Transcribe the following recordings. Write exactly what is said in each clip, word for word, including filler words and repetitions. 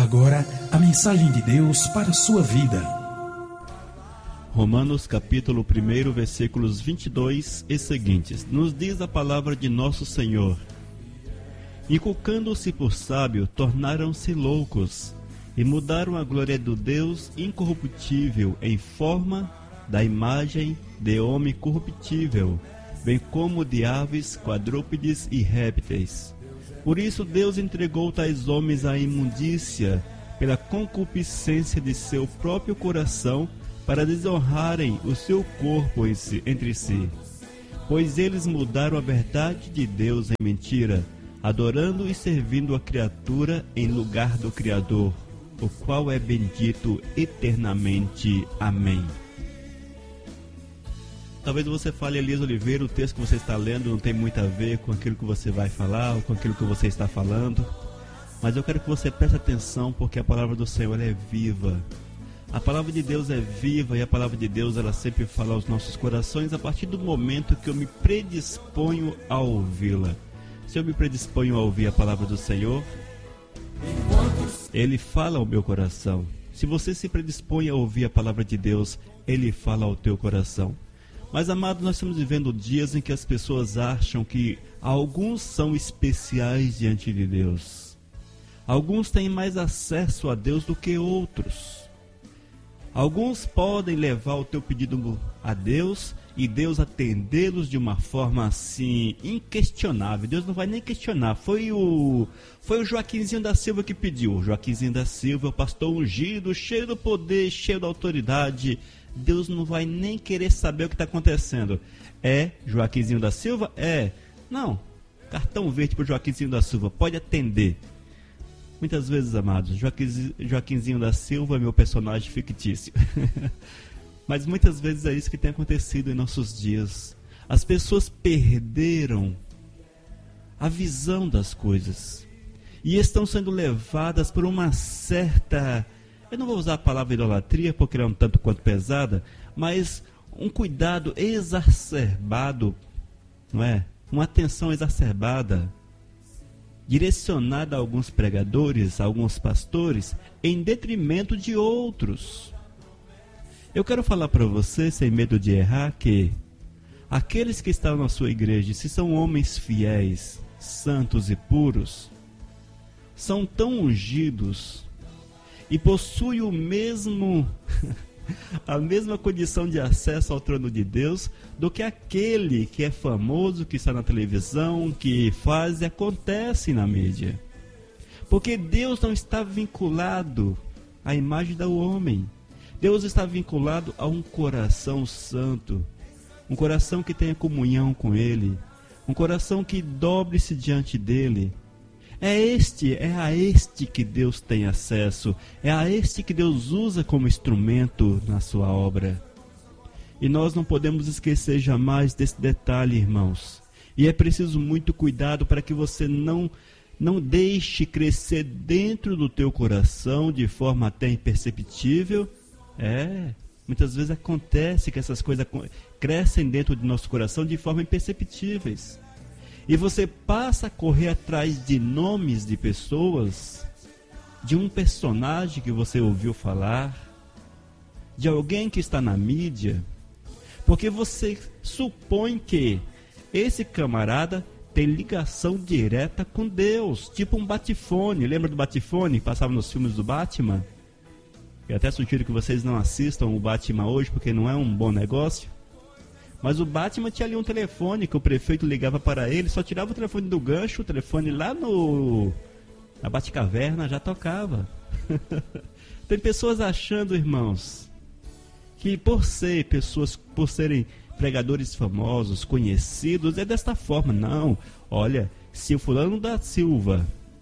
agora a mensagem de Deus para a sua vida. Romanos capítulo um, versículos vinte e dois e seguintes. Nos diz a palavra de nosso Senhor: inculcando-se por sábio, tornaram-se loucos, e mudaram a glória do Deus incorruptível em forma da imagem de homem corruptível, bem como de aves, quadrúpedes e répteis. Por isso Deus entregou tais homens à imundícia, pela concupiscência de seu próprio coração, para desonrarem o seu corpo entre si. Pois eles mudaram a verdade de Deus em mentira, adorando e servindo a criatura em lugar do Criador, o qual é bendito eternamente. Amém. Talvez você fale, Elias Oliveira, o texto que você está lendo não tem muito a ver com aquilo que você vai falar ou com aquilo que você está falando, mas eu quero que você preste atenção, porque a palavra do Senhor é viva. A palavra de Deus é viva, e a palavra de Deus ela sempre fala aos nossos corações a partir do momento que eu me predisponho a ouvi-la. Se eu me predisponho a ouvir a palavra do Senhor, Ele fala ao meu coração. Se você se predispõe a ouvir a palavra de Deus, Ele fala ao teu coração. Mas, amados, nós estamos vivendo dias em que as pessoas acham que alguns são especiais diante de Deus. Alguns têm mais acesso a Deus do que outros. Alguns podem levar o teu pedido a Deus e Deus atendê-los de uma forma assim, inquestionável. Deus não vai nem questionar. Foi o, foi o Joaquinzinho da Silva que pediu. O Joaquinzinho da Silva, o pastor ungido, cheio do poder, cheio da autoridade. Deus não vai nem querer saber o que está acontecendo. É Joaquinzinho da Silva? É. Não. Cartão verde para o Joaquinzinho da Silva. Pode atender. Muitas vezes, amados, Joaquinzinho, Joaquinzinho da Silva é meu personagem fictício. Mas muitas vezes é isso que tem acontecido em nossos dias. As pessoas perderam a visão das coisas e estão sendo levadas por uma certa... Eu não vou usar a palavra idolatria porque ela é um tanto quanto pesada, mas um cuidado exacerbado, não é? Uma atenção exacerbada, direcionada a alguns pregadores, a alguns pastores, em detrimento de outros. Eu quero falar para você, sem medo de errar, que aqueles que estão na sua igreja, se são homens fiéis, santos e puros, são tão ungidos e possui o mesmo, a mesma condição de acesso ao trono de Deus do que aquele que é famoso, que está na televisão, que faz e acontece na mídia. Porque Deus não está vinculado à imagem do homem. Deus está vinculado a um coração santo, um coração que tenha comunhão com Ele, um coração que dobre-se diante dEle. É este, é a este que Deus tem acesso, é a este que Deus usa como instrumento na sua obra. E nós não podemos esquecer jamais desse detalhe, irmãos. E é preciso muito cuidado para que você não, não deixe crescer dentro do teu coração de forma até imperceptível. É, muitas vezes acontece que essas coisas crescem dentro do nosso coração de forma imperceptíveis. E você passa a correr atrás de nomes de pessoas, de um personagem que você ouviu falar, de alguém que está na mídia, porque você supõe que esse camarada tem ligação direta com Deus, tipo um batifone. Lembra do batifone que passava nos filmes do Batman? Eu até sugiro que vocês não assistam o Batman hoje, porque não é um bom negócio. Mas o Batman tinha ali um telefone que o prefeito ligava para ele, só tirava o telefone do gancho, o telefone lá no na Batcaverna já tocava. Tem pessoas achando, irmãos, que por ser pessoas, por serem pregadores famosos, conhecidos, é desta forma. Não, olha, se o fulano da Silva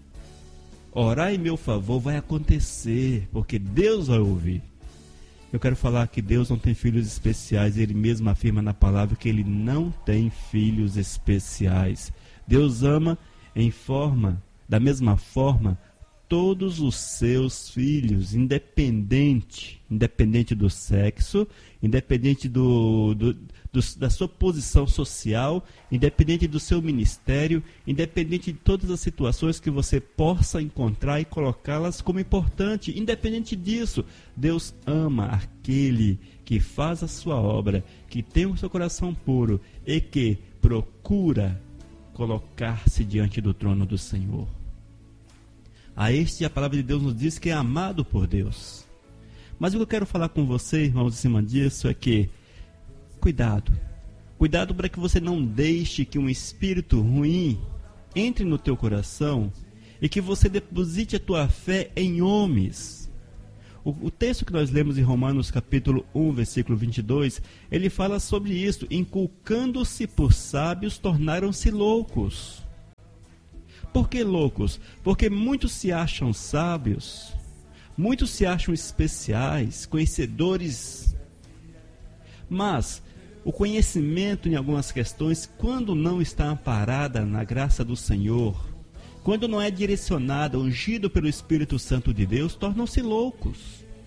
orar em meu favor, vai acontecer, porque Deus vai ouvir. Eu quero falar que Deus não tem filhos especiais. Ele mesmo afirma na palavra que Ele não tem filhos especiais. Deus ama em forma, da mesma forma, todos os seus filhos, independente, independente do sexo, independente do, do, do, da sua posição social, independente do seu ministério, independente de todas as situações que você possa encontrar e colocá-las como importante. Independente disso, Deus ama aquele que faz a sua obra, que tem o seu coração puro e que procura colocar-se diante do trono do Senhor. A este a palavra de Deus nos diz que é amado por Deus. Mas o que eu quero falar com você, irmãos, em cima disso é que, cuidado, cuidado para que você não deixe que um espírito ruim entre no teu coração e que você deposite a tua fé em homens. O, o texto que nós lemos em Romanos capítulo um, versículo vinte e dois, ele fala sobre isso: inculcando-se por sábios, tornaram-se loucos. Por que loucos? Porque muitos se acham sábios, muitos se acham especiais, conhecedores. Mas o conhecimento em algumas questões, quando não está amparada na graça do Senhor, quando não é direcionada, ungido pelo Espírito Santo de Deus, tornam-se loucos.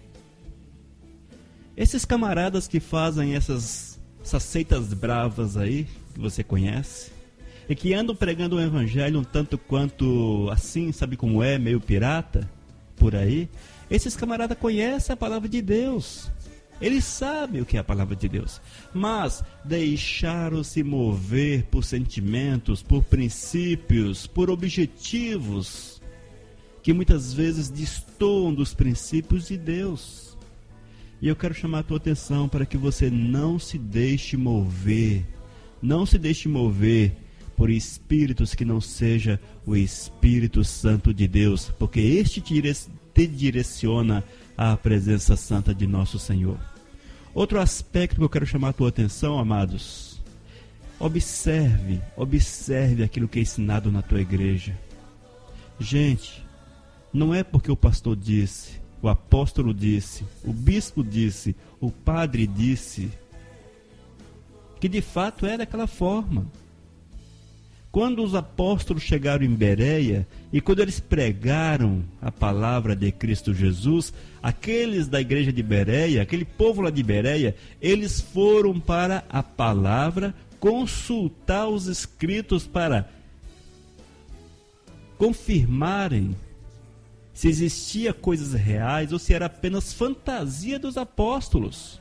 Esses camaradas que fazem essas, essas seitas bravas aí, que você conhece, e que andam pregando o evangelho um tanto quanto assim, sabe como é, meio pirata, por aí, esses camaradas conhecem a palavra de Deus. Eles sabem o que é a palavra de Deus. Mas deixaram-se mover por sentimentos, por princípios, por objetivos, que muitas vezes destoam dos princípios de Deus. E eu quero chamar a tua atenção para que você não se deixe mover, não se deixe mover por espíritos que não seja o Espírito Santo de Deus, porque este te direciona à presença santa de nosso Senhor. Outro aspecto que eu quero chamar a tua atenção, amados, observe, observe aquilo que é ensinado na tua igreja. Gente, não é porque o pastor disse, o apóstolo disse, o bispo disse, o padre disse, que de fato é daquela forma. Quando os apóstolos chegaram em Bereia e quando eles pregaram a palavra de Cristo Jesus, aqueles da igreja de Bereia, aquele povo lá de Bereia, eles foram para a palavra consultar os escritos para confirmarem se existia coisas reais ou se era apenas fantasia dos apóstolos.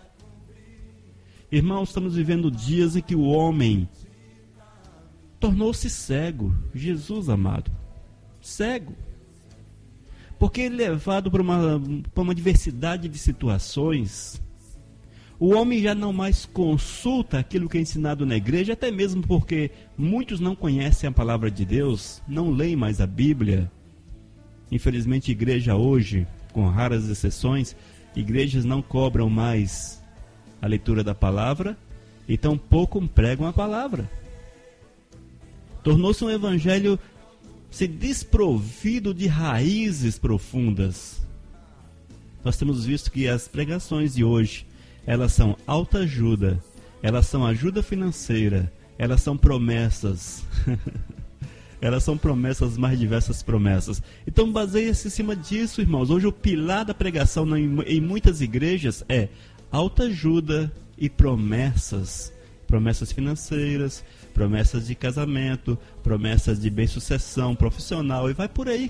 Irmãos, estamos vivendo dias em que o homem tornou-se cego. Jesus amado, cego, porque ele é levado por uma, por uma diversidade de situações. O homem já não mais consulta aquilo que é ensinado na igreja, até mesmo porque muitos não conhecem a palavra de Deus, não leem mais a Bíblia. Infelizmente, a igreja hoje, com raras exceções, igrejas não cobram mais a leitura da palavra e tampouco pregam a palavra. Tornou-se um evangelho se desprovido de raízes profundas. Nós temos visto que as pregações de hoje, elas são autoajuda, elas são ajuda financeira, elas são promessas. Elas são promessas, mais diversas promessas. Então baseia-se em cima disso, irmãos. Hoje o pilar da pregação em muitas igrejas é autoajuda e promessas. Promessas financeiras, promessas de casamento, promessas de bem-sucessão profissional e vai por aí.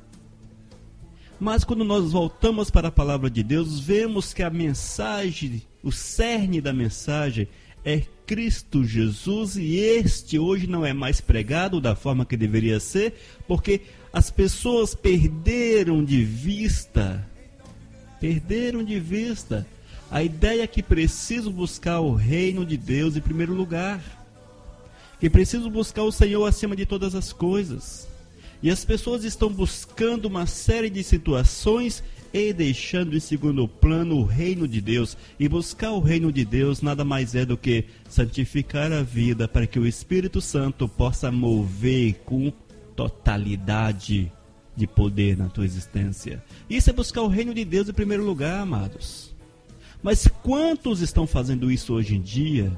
Mas quando nós voltamos para a palavra de Deus, vemos que a mensagem, o cerne da mensagem é Cristo Jesus, e este hoje não é mais pregado da forma que deveria ser, porque as pessoas perderam de vista, perderam de vista a ideia que preciso buscar o reino de Deus em primeiro lugar, que preciso buscar o Senhor acima de todas as coisas. E as pessoas estão buscando uma série de situações e deixando em segundo plano o reino de Deus. E buscar o reino de Deus nada mais é do que santificar a vida para que o Espírito Santo possa mover com totalidade de poder na tua existência. Isso é buscar o reino de Deus em primeiro lugar, amados. Mas quantos estão fazendo isso hoje em dia?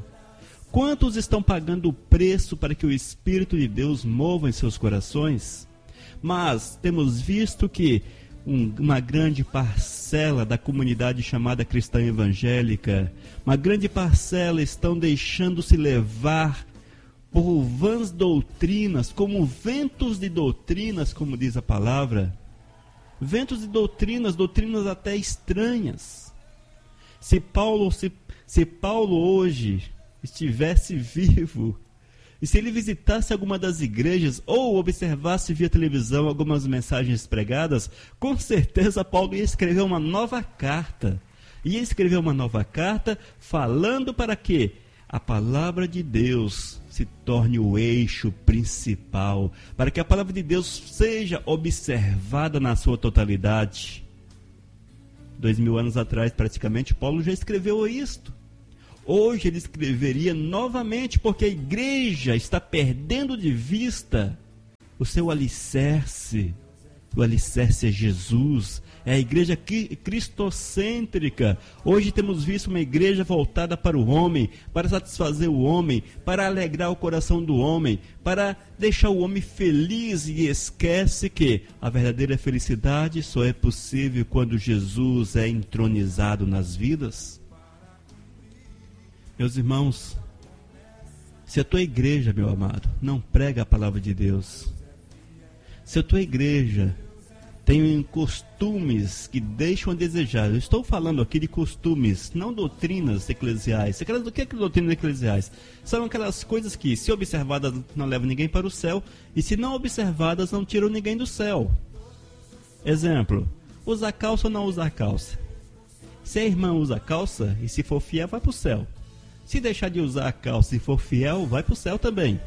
Quantos estão pagando o preço para que o Espírito de Deus mova em seus corações? Mas temos visto que um, uma grande parcela da comunidade chamada cristã evangélica, uma grande parcela estão deixando-se levar por vãs doutrinas, como ventos de doutrinas, como diz a palavra. Ventos de doutrinas, doutrinas até estranhas. Se Paulo, se, se Paulo hoje estivesse vivo, e se ele visitasse alguma das igrejas, ou observasse via televisão algumas mensagens pregadas, com certeza Paulo ia escrever uma nova carta. Ia escrever uma nova carta falando para que a palavra de Deus se torne o eixo principal, para que a palavra de Deus seja observada na sua totalidade. Dois mil anos atrás, praticamente, Paulo já escreveu isto. Hoje ele escreveria novamente, porque a igreja está perdendo de vista o seu alicerce. O alicerce é Jesus, é a igreja cristocêntrica. Hoje temos visto uma igreja voltada para o homem, para satisfazer o homem, para alegrar o coração do homem, para deixar o homem feliz, e esquece que a verdadeira felicidade só é possível quando Jesus é entronizado nas vidas. Meus irmãos, se a tua igreja, meu amado, não prega a palavra de Deus, se a tua igreja tem costumes que deixam a desejar, eu estou falando aqui de costumes, não doutrinas eclesiais. O que é doutrinas eclesiais? São aquelas coisas que, se observadas, não levam ninguém para o céu, e se não observadas, não tiram ninguém do céu. Exemplo, usar calça ou não usar calça. Se a irmã usa calça, e se for fiel, vai para o céu. Se deixar de usar a calça e for fiel, vai para o céu também.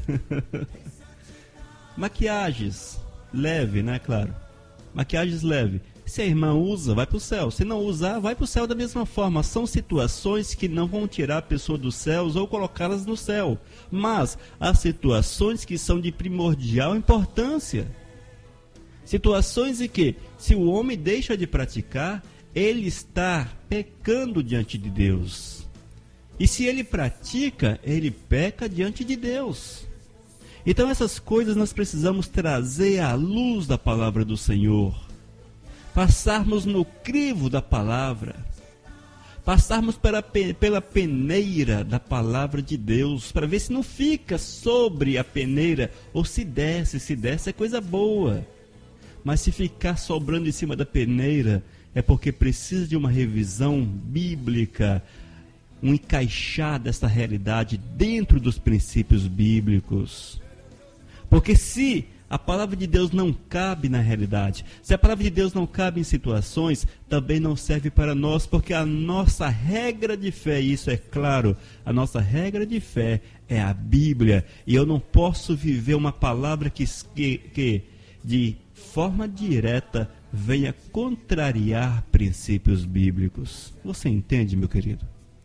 Maquiagens leve, né? Claro. Maquiagens leve. Se a irmã usa, vai para o céu. Se não usar, vai para o céu da mesma forma. São situações que não vão tirar a pessoa dos céus ou colocá-las no céu. Mas há situações que são de primordial importância. Situações em que, se o homem deixa de praticar, ele está pecando diante de Deus. E se ele pratica, ele peca diante de Deus. Então essas coisas nós precisamos trazer à luz da palavra do Senhor. Passarmos no crivo da palavra. Passarmos pela, pela peneira da palavra de Deus, para ver se não fica sobre a peneira, ou se desce, se desce é coisa boa. Mas se ficar sobrando em cima da peneira, é porque precisa de uma revisão bíblica, um encaixar dessa realidade dentro dos princípios bíblicos. Porque se a palavra de Deus não cabe na realidade, se a palavra de Deus não cabe em situações, também não serve para nós, porque a nossa regra de fé, e isso é claro, a nossa regra de fé é a Bíblia, e eu não posso viver uma palavra que, que, que de forma direta venha contrariar princípios bíblicos. Você entende, meu querido?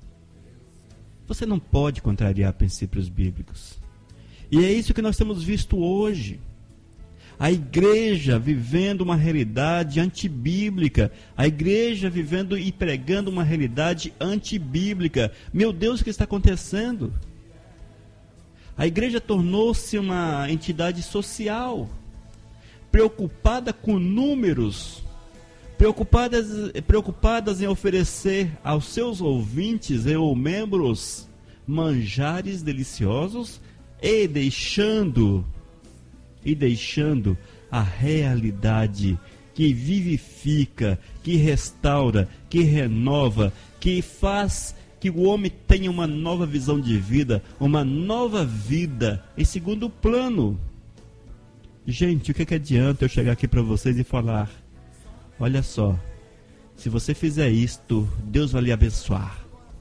Você não pode contrariar princípios bíblicos. E é isso que nós temos visto hoje. A igreja vivendo uma realidade antibíblica. A igreja vivendo e pregando uma realidade antibíblica. Meu Deus, o que está acontecendo? A igreja tornou-se uma entidade social, preocupada com números, preocupadas, preocupadas em oferecer aos seus ouvintes ou membros manjares deliciosos e deixando, e deixando a realidade que vivifica, que restaura, que renova, que faz que o homem tenha uma nova visão de vida, uma nova vida em segundo plano. Gente, o que, que adianta eu chegar aqui para vocês e falar: olha só, se você fizer isto, Deus vai lhe abençoar.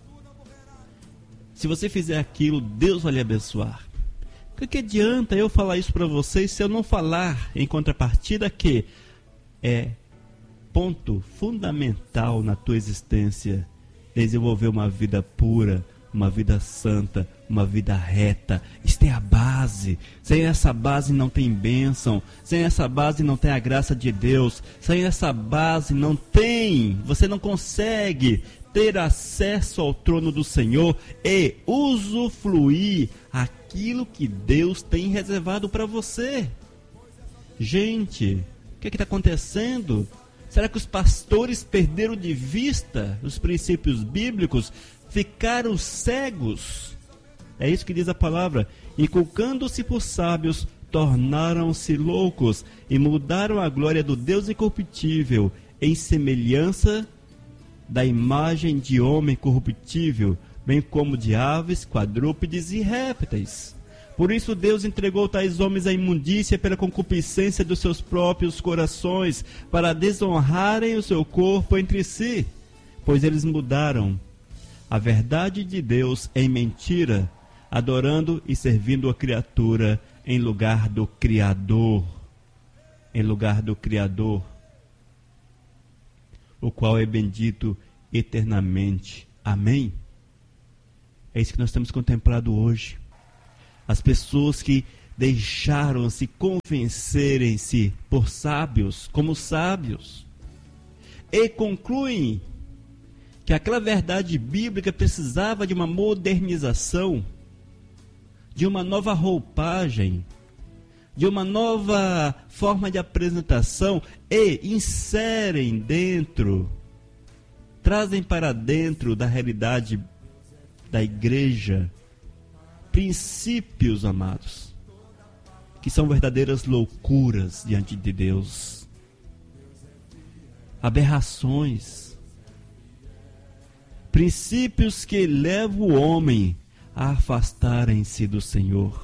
Se você fizer aquilo, Deus vai lhe abençoar. O que, que adianta eu falar isso para vocês se eu não falar em contrapartida que é ponto fundamental na tua existência desenvolver uma vida pura, uma vida santa, uma vida reta? Isto é a base. Sem essa base não tem bênção. Sem essa base não tem a graça de Deus. Sem essa base não tem, você não consegue ter acesso ao trono do Senhor e usufruir aquilo que Deus tem reservado para você. Gente, o que é está acontecendo? Será que os pastores perderam de vista os princípios bíblicos? Ficaram cegos? É isso que diz a palavra. Inculcando-se por sábios, tornaram-se loucos e mudaram a glória do Deus incorruptível em semelhança da imagem de homem corruptível, bem como de aves, quadrúpedes e répteis. Por isso Deus entregou tais homens à imundícia pela concupiscência dos seus próprios corações, para desonrarem o seu corpo entre si, pois eles mudaram a verdade de Deus em mentira, adorando e servindo a criatura em lugar do Criador, em lugar do Criador, o qual é bendito eternamente. Amém? É isso que nós temos contemplado hoje. As pessoas que deixaram-se convencerem-se por sábios, como sábios, e concluem que aquela verdade bíblica precisava de uma modernização, de uma nova roupagem, de uma nova forma de apresentação, e inserem dentro, trazem para dentro da realidade da igreja, princípios, amados, que são verdadeiras loucuras diante de Deus, aberrações, princípios que levam o homem a afastarem-se do Senhor.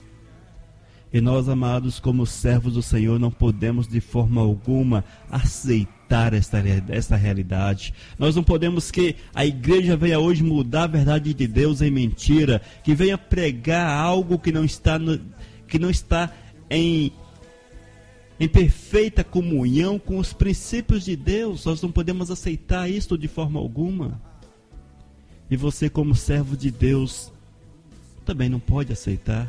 E nós, amados, como servos do Senhor, não podemos de forma alguma aceitar esta, esta realidade. Nós não podemos que a igreja venha hoje mudar a verdade de Deus em mentira, que venha pregar algo que não está, no, que não está em, em perfeita comunhão com os princípios de Deus. Nós não podemos aceitar isto de forma alguma. E você, como servo de Deus, também não pode aceitar.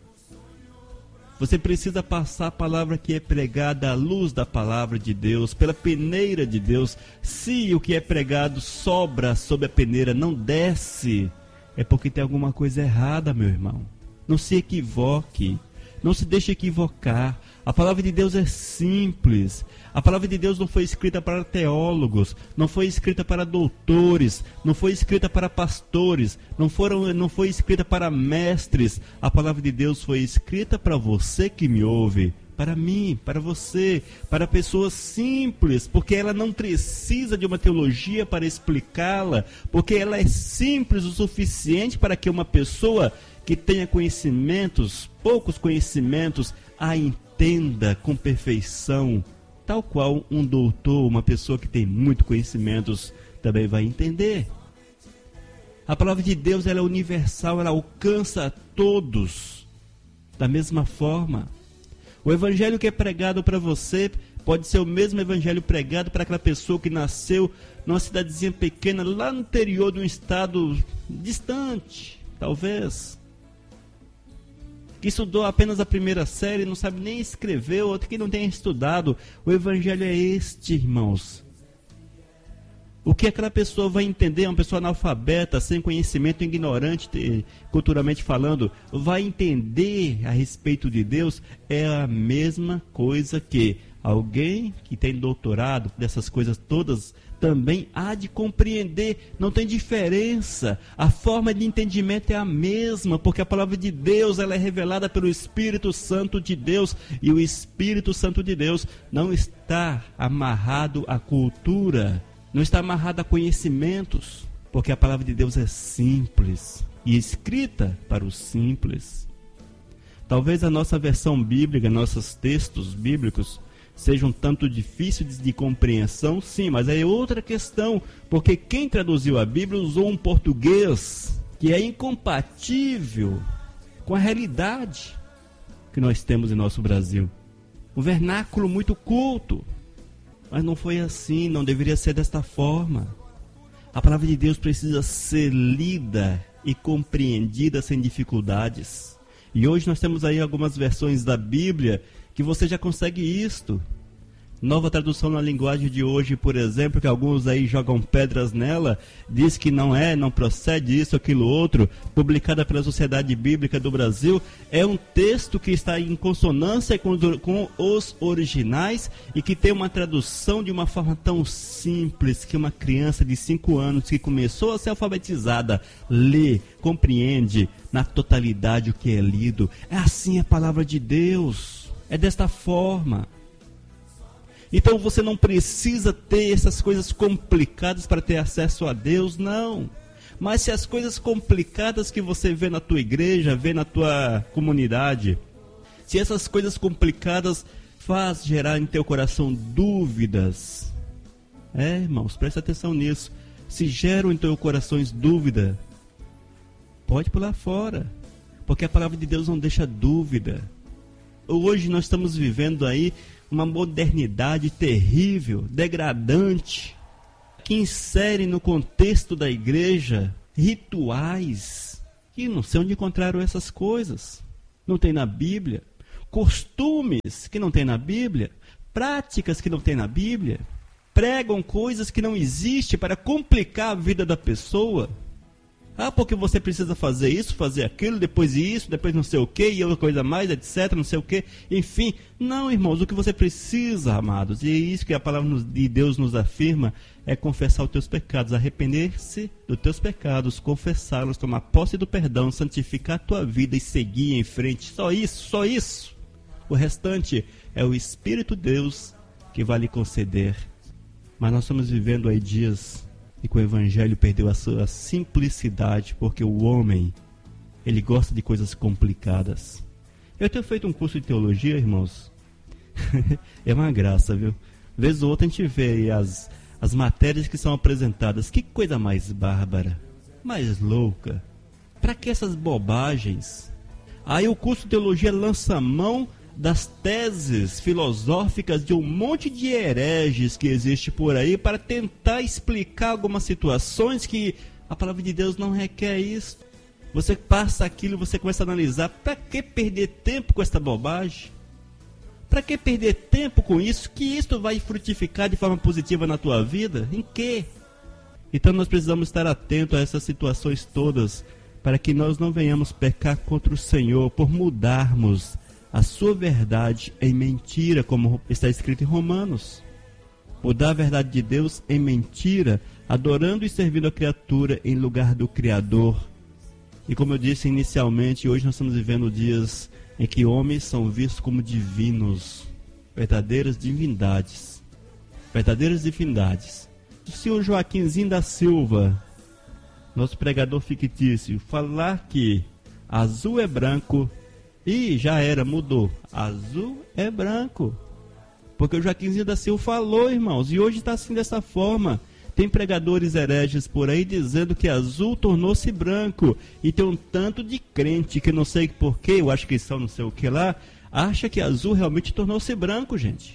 Você precisa passar a palavra que é pregada à luz da palavra de Deus, pela peneira de Deus. Se o que é pregado sobra sobre a peneira, não desce, é porque tem alguma coisa errada, meu irmão. Não se equivoque, não se deixe equivocar. A palavra de Deus é simples. A palavra de Deus não foi escrita para teólogos, não foi escrita para doutores, não foi escrita para pastores, não, foram, não foi escrita para mestres. A palavra de Deus foi escrita para você que me ouve, para mim, para você, para pessoas simples, porque ela não precisa de uma teologia para explicá-la, porque ela é simples o suficiente para que uma pessoa que tenha conhecimentos, poucos conhecimentos, a entenda com perfeição, tal qual um doutor, uma pessoa que tem muito conhecimentos, também vai entender. A palavra de Deus, ela é universal, ela alcança a todos da mesma forma. O evangelho que é pregado para você pode ser o mesmo evangelho pregado para aquela pessoa que nasceu numa cidadezinha pequena, lá no interior de um estado distante, talvez, que estudou apenas a primeira série, não sabe nem escrever, outro que não tem estudado. O evangelho é este, irmãos. O que aquela pessoa vai entender, uma pessoa analfabeta, sem conhecimento, ignorante, culturalmente falando, vai entender a respeito de Deus, é a mesma coisa que alguém que tem doutorado, dessas coisas todas, também há de compreender. Não tem diferença. A forma de entendimento é a mesma, porque a palavra de Deus, ela é revelada pelo Espírito Santo de Deus, e o Espírito Santo de Deus não está amarrado à cultura, não está amarrado a conhecimentos, porque a palavra de Deus é simples e escrita para os simples. Talvez a nossa versão bíblica, nossos textos bíblicos, sejam um tanto difíceis de compreensão, sim, mas é outra questão, porque quem traduziu a Bíblia usou um português que é incompatível com a realidade que nós temos em nosso Brasil. Um vernáculo muito culto. Mas não foi assim, não deveria ser desta forma. A palavra de Deus precisa ser lida e compreendida sem dificuldades. E hoje nós temos aí algumas versões da Bíblia que você já consegue isto. Nova tradução na linguagem de hoje, por exemplo, que alguns aí jogam pedras nela, diz que não é, não procede isso, aquilo, outro, publicada pela Sociedade Bíblica do Brasil, é um texto que está em consonância com, com os originais e que tem uma tradução de uma forma tão simples que uma criança de cinco anos que começou a ser alfabetizada lê, compreende na totalidade o que é lido. É assim a palavra de Deus, é desta forma. Então você não precisa ter essas coisas complicadas para ter acesso a Deus, não. Mas se as coisas complicadas que você vê na tua igreja, vê na tua comunidade, se essas coisas complicadas faz gerar em teu coração dúvidas, é, irmãos, presta atenção nisso. Se geram em teu coração dúvida, pode pular fora, porque a palavra de Deus não deixa dúvida. Hoje nós estamos vivendo aí uma modernidade terrível, degradante, que insere no contexto da igreja rituais que não sei onde encontraram essas coisas. Não tem na Bíblia. Costumes que não tem na Bíblia. Práticas que não tem na Bíblia. Pregam coisas que não existem para complicar a vida da pessoa. Ah, porque você precisa fazer isso, fazer aquilo, depois isso, depois não sei o que, e outra coisa mais, etcétera, não sei o que, enfim. Não, irmãos, o que você precisa, amados, e é isso que a palavra de Deus nos afirma, é confessar os teus pecados, arrepender-se dos teus pecados, confessá-los, tomar posse do perdão, santificar a tua vida e seguir em frente. Só isso, só isso. O restante é o Espírito de Deus que vai lhe conceder. Mas nós estamos vivendo aí dias e que o Evangelho perdeu a sua simplicidade, porque o homem, ele gosta de coisas complicadas. Eu tenho feito um curso de teologia, irmãos. É uma graça, viu? Vez ou outra a gente vê aí as, as matérias que são apresentadas. Que coisa mais bárbara, mais louca. Para que essas bobagens? Aí o curso de teologia lança mão das teses filosóficas de um monte de hereges que existe por aí para tentar explicar algumas situações que a palavra de Deus não requer isso. Você passa aquilo, você começa a analisar, para que perder tempo com essa bobagem? Para que perder tempo com isso? Que isso vai frutificar de forma positiva na tua vida? Em quê? Então nós precisamos estar atentos a essas situações todas, para que nós não venhamos pecar contra o Senhor por mudarmos a sua verdade em mentira, como está escrito em Romanos. Mudar a verdade de Deus em mentira, adorando e servindo a criatura em lugar do Criador. E como eu disse inicialmente, hoje nós estamos vivendo dias em que homens são vistos como divinos, verdadeiras divindades. Verdadeiras divindades. O senhor Joaquimzinho da Silva, nosso pregador fictício, falar que azul é branco, e já era, mudou. Azul é branco. Porque o Joaquimzinho da Silva falou, irmãos, e hoje está assim dessa forma. Tem pregadores hereges por aí dizendo que azul tornou-se branco. E tem um tanto de crente que não sei porquê, eu acho que são não sei o que lá, acha que azul realmente tornou-se branco, gente.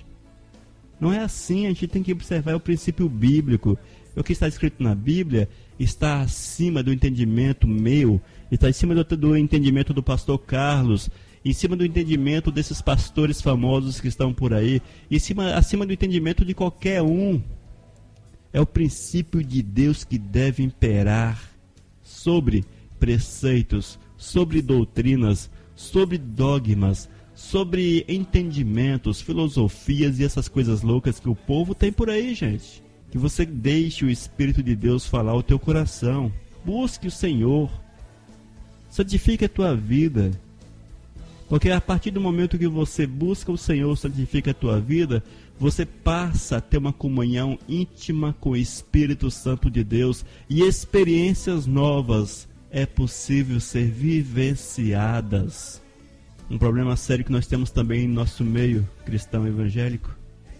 Não é assim, a gente tem que observar o princípio bíblico. O que está escrito na Bíblia está acima do entendimento meu, está acima do, do entendimento do pastor Carlos, em cima do entendimento desses pastores famosos que estão por aí, em cima, acima do entendimento de qualquer um. É o princípio de Deus que deve imperar sobre preceitos, sobre doutrinas, sobre dogmas, sobre entendimentos, filosofias e essas coisas loucas que o povo tem por aí, gente. Que você deixe o Espírito de Deus falar ao teu coração. Busque o Senhor. Santifique a tua vida. Porque a partir do momento que você busca o Senhor, santifica a tua vida, você passa a ter uma comunhão íntima com o Espírito Santo de Deus. E experiências novas é possível ser vivenciadas. Um problema sério que nós temos também em nosso meio cristão evangélico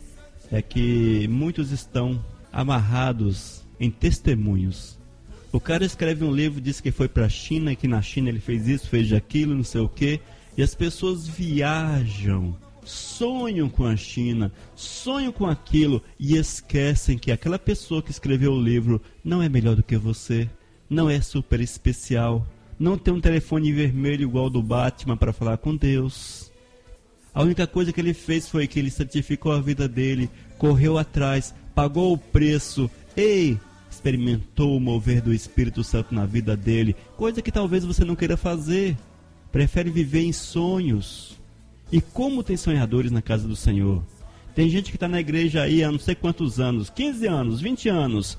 é que muitos estão amarrados em testemunhos. O cara escreve um livro, diz que foi para a China, e que na China ele fez isso, fez aquilo, não sei o que, e as pessoas viajam, sonham com a China, sonham com aquilo, e esquecem que aquela pessoa que escreveu o livro não é melhor do que você, não é super especial, não tem um telefone vermelho igual ao do Batman para falar com Deus. A única coisa que ele fez foi que ele santificou a vida dele, correu atrás, pagou o preço, e experimentou o mover do Espírito Santo na vida dele, coisa que talvez você não queira fazer. Prefere viver em sonhos. E como tem sonhadores na casa do Senhor? Tem gente que está na igreja aí há não sei quantos anos, quinze anos, vinte anos.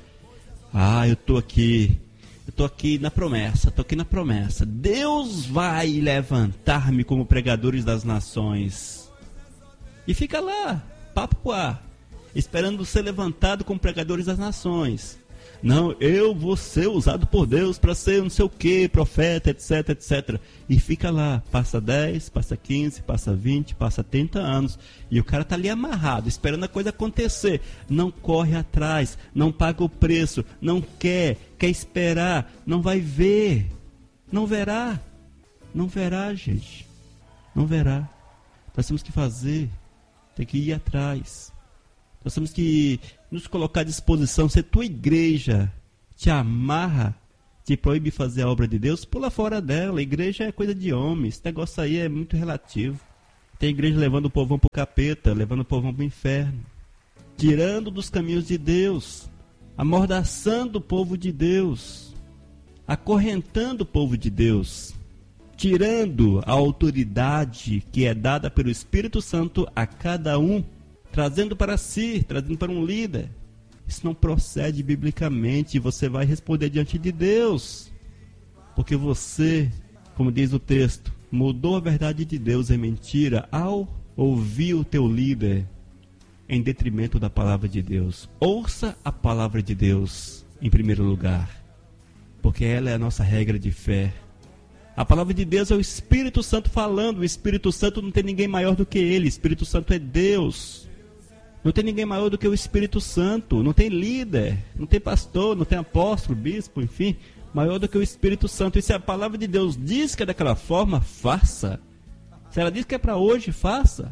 Ah, eu estou aqui, eu estou aqui na promessa, estou aqui na promessa. Deus vai levantar-me como pregadores das nações. E fica lá, papo pro ar, esperando ser levantado como pregadores das nações. Não, eu vou ser usado por Deus para ser não sei o que, profeta, etc, etcétera. E fica lá, passa dez, passa quinze, passa vinte, passa trinta anos. E o cara está ali amarrado, esperando a coisa acontecer. Não corre atrás, não paga o preço, não quer, quer esperar, não vai ver. Não verá, não verá, gente. Não verá. Nós temos que fazer, tem que ir atrás. Nós temos que nos colocar à disposição. Se a tua igreja te amarra, te proíbe fazer a obra de Deus, pula fora dela. A igreja é coisa de homem. Esse negócio aí é muito relativo. Tem igreja levando o povão para o capeta, levando o povão para o inferno, tirando dos caminhos de Deus, amordaçando o povo de Deus, acorrentando o povo de Deus, tirando a autoridade que é dada pelo Espírito Santo a cada um, trazendo para si, trazendo para um líder. Isso não procede biblicamente. Você vai responder diante de Deus, porque você, como diz o texto, mudou a verdade de Deus em mentira ao ouvir o teu líder em detrimento da palavra de Deus. Ouça a palavra de Deus em primeiro lugar, porque ela é a nossa regra de fé. A palavra de Deus é o Espírito Santo falando. O Espírito Santo não tem ninguém maior do que ele. O Espírito Santo é Deus. Não tem ninguém maior do que o Espírito Santo. Não tem líder, não tem pastor, não tem apóstolo, bispo, enfim, maior do que o Espírito Santo. E se a palavra de Deus diz que é daquela forma, faça. Se ela diz que é para hoje, faça.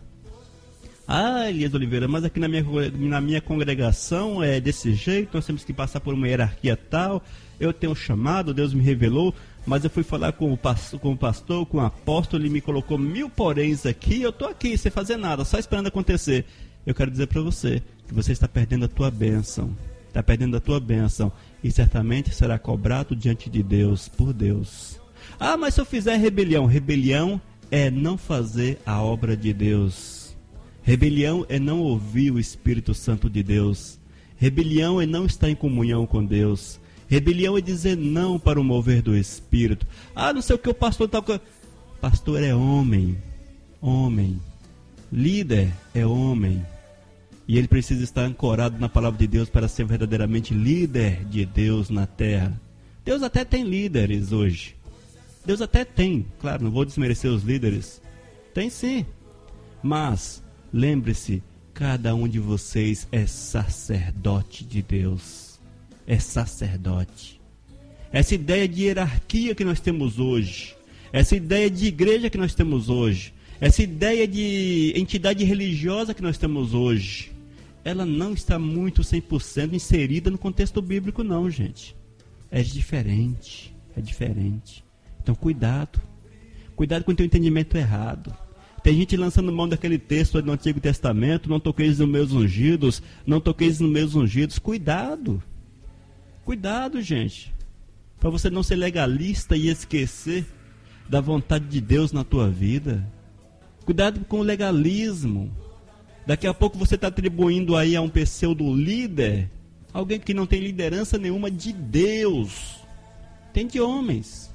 Ah, Elias Oliveira, mas aqui na minha, na minha congregação é desse jeito, nós temos que passar por uma hierarquia tal. Eu tenho um chamado, Deus me revelou, mas eu fui falar com o pastor, com o, pastor, com o apóstolo, ele me colocou mil poréns aqui, eu estou aqui sem fazer nada, só esperando acontecer. Eu quero dizer para você que você está perdendo a tua bênção, está perdendo a tua bênção, e certamente será cobrado diante de Deus, por Deus. Ah, mas se eu fizer rebelião, rebelião é não fazer a obra de Deus. Rebelião é não ouvir o Espírito Santo de Deus. Rebelião é não estar em comunhão com Deus. Rebelião é dizer não para o mover do Espírito. Ah, não sei o que o pastor está... Pastor é homem, homem. Líder é homem. E ele precisa estar ancorado na palavra de Deus para ser verdadeiramente líder de Deus na terra. Deus até tem líderes hoje. Deus até tem, claro, não vou desmerecer os líderes. Tem sim. Mas, lembre-se, cada um de vocês é sacerdote de Deus. É sacerdote. Essa ideia de hierarquia que nós temos hoje, essa ideia de igreja que nós temos hoje, essa ideia de entidade religiosa que nós temos hoje, ela não está muito cem por cento inserida no contexto bíblico não, gente. É diferente, é diferente. Então cuidado, cuidado com o teu entendimento errado. Tem gente lançando mão daquele texto do Antigo Testamento, não toqueis nos meus ungidos, não toqueis nos meus ungidos. Cuidado, cuidado, gente, para você não ser legalista e esquecer da vontade de Deus na tua vida. Cuidado com o legalismo. Daqui a pouco você está atribuindo aí a um pseudo líder, alguém que não tem liderança nenhuma de Deus. Tem de homens.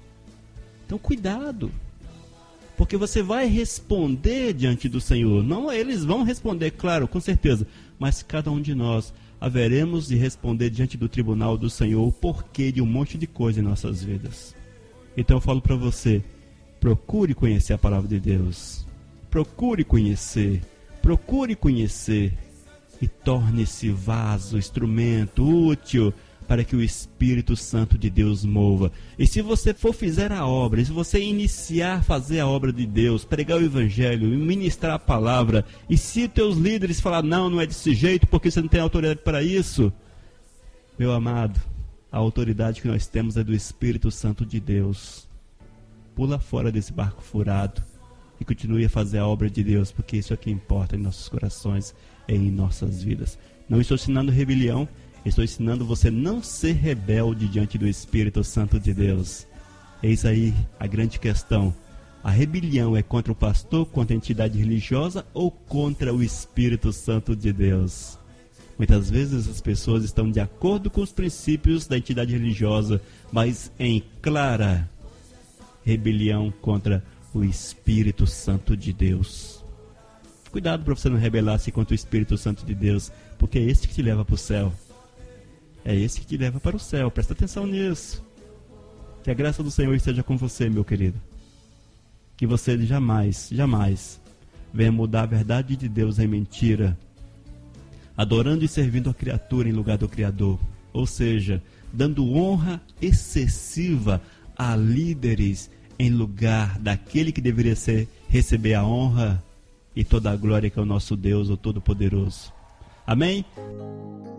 Então cuidado. Porque você vai responder diante do Senhor. Não, eles vão responder, claro, com certeza. Mas cada um de nós haveremos de responder diante do tribunal do Senhor o porquê de um monte de coisa em nossas vidas. Então eu falo para você, procure conhecer a palavra de Deus. Procure conhecer, procure conhecer e torne-se vaso, instrumento útil para que o Espírito Santo de Deus mova. E se você for fizer a obra, se você iniciar a fazer a obra de Deus, pregar o Evangelho, ministrar a palavra, e se teus líderes falar, não, não é desse jeito, porque você não tem autoridade para isso, meu amado, a autoridade que nós temos é do Espírito Santo de Deus. Pula fora desse barco furado. e continue a fazer a obra de Deus, porque isso é o que importa em nossos corações e em nossas vidas. Não estou ensinando rebelião, estou ensinando você não ser rebelde diante do Espírito Santo de Deus. Eis aí a grande questão. A rebelião é contra o pastor, contra a entidade religiosa ou contra o Espírito Santo de Deus? Muitas vezes as pessoas estão de acordo com os princípios da entidade religiosa, mas em clara rebelião contra o Espírito Santo de Deus. Cuidado para você não rebelar-se contra o Espírito Santo de Deus, porque é esse que te leva para o céu. É esse que te leva para o céu. Presta atenção nisso. Que a graça do Senhor esteja com você, meu querido. Que você jamais, jamais venha mudar a verdade de Deus em mentira, adorando e servindo a criatura em lugar do Criador. Ou seja, dando honra excessiva a líderes em lugar daquele que deveria ser, receber a honra e toda a glória, que é o nosso Deus, o Todo-Poderoso. Amém?